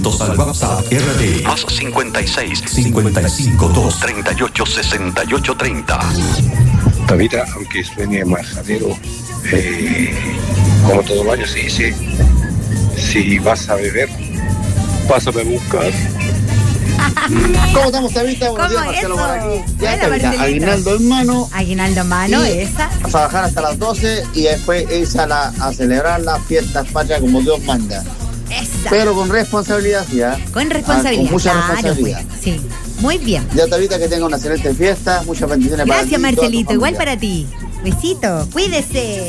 juntos al WhatsApp RD. Más 56 55 2 38 68 30. Tabita, aunque suene majadero, como todo año se dice, si vas a beber, pásame a buscar. ¿Cómo estamos, Tabita? Buenos días, Marcelo por aquí. Ya, Tabita, aguinaldo en mano. Aguinaldo en mano, esa. Vas a bajar hasta las 12 y después irse a celebrar las fiestas patrias como Dios manda. Esa. Pero con responsabilidad, ¿ya? Con responsabilidad. Con mucha claro, responsabilidad. pues, sí, muy bien. Ya, Tabita, que tenga una excelente fiesta. Muchas bendiciones para ti. Gracias, Marcelito. y toda tu Igual familia. para ti. Besito. Cuídese.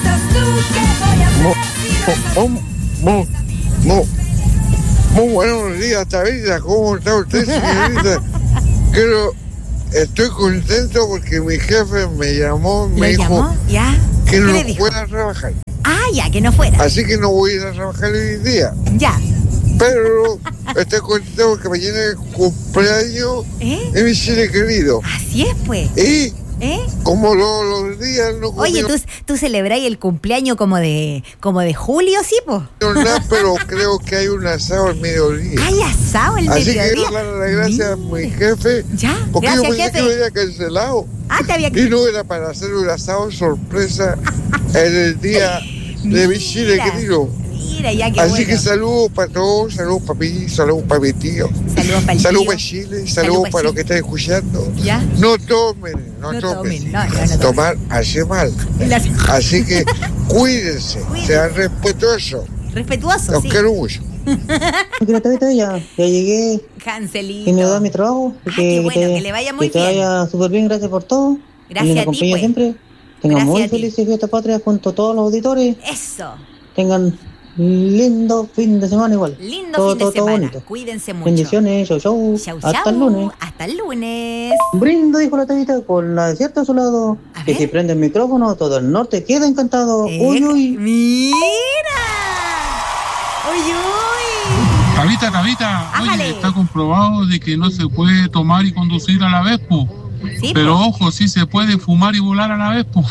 Muy buenos días, Tabita. ¿Cómo está usted, señorita? Estoy contento porque mi jefe me llamó, ¿Lo me dijo llamó? ¿Ya? que ¿Qué no le dijo? fuera a trabajar. Ah, ya, que no fuera. Así que no voy a ir a trabajar hoy día. Ya. Pero estoy contento porque mañana es cumpleaños de mi ser querido. Así es, pues. Y ¿Eh? como los días no Oye, tú celebráis el cumpleaños como de julio, ¿sí, po? nada, pero creo que hay un asado al mediodía. ¿Hay asado al Así mediodía? que quiero darle las gracias a mi jefe. Ya, Porque gracias, yo pensé jefe. que lo había cancelado. Ah, te había... Y no era para hacer un asado sorpresa en el día de mi chile querido. Mira, ya que Así bueno. que saludos para todos, saludos para mí, saludos para mi tío. Saludos para el Saludos tío. para Chile, saludos para los que están escuchando. ¿Ya? No tomen, no tomen. No, Tomar hace mal. Así que cuídense, sean respetuosos. Respetuoso, Los sí. quiero mucho. Ya llegué Cancelito. y me da mi trabajo. Qué bueno, que le vaya muy que te bien. vaya súper bien, gracias por todo. Gracias Y me a ti, acompaña pues. siempre. Tengan Gracias muy a ti. felices fiestas patrias junto a todos los auditores. Eso. Tengan lindo fin de semana igual. Lindo todo, fin de todo, todo semana. bonito. Cuídense mucho. Bendiciones, chau, chau. Chau, Hasta chau. el lunes. Hasta el lunes. Brindo, dijo la Tabita, con la desierta a su lado. Que si prende el micrófono, todo el norte queda encantado. Uy, uy. ¡Mira! ¡Uy, uy! Tabita, Ájale. oye, está comprobado de que no se puede tomar y conducir a la vez, po. Sí, Pero po. ojo, sí se puede fumar y volar a la vez, po.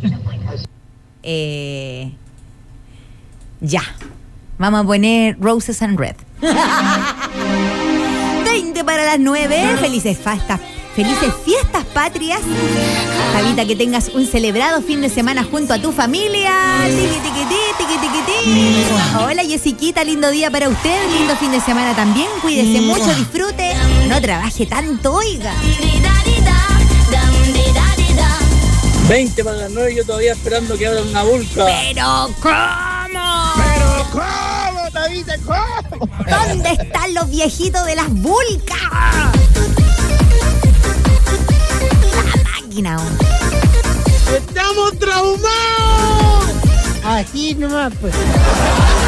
Ya. Vamos a poner Roses and Red. 20 para las 9. Felices fiestas patrias. Tabita, que tengas un celebrado fin de semana junto a tu familia. Tiqui, tiqui, tiqui, tiqui, tiqui. Hola, Jessiquita, lindo día para usted. Lindo fin de semana también. Cuídese mucho, disfrute. No trabaje tanto, oiga. 20 para las 9, yo todavía esperando que abran una vulca. ¿Pero cómo? ¿Pero cómo, Tabita, cómo? ¿Dónde están los viejitos de las vulcas? La máquina. ¡Estamos traumados! Así nomás, pues.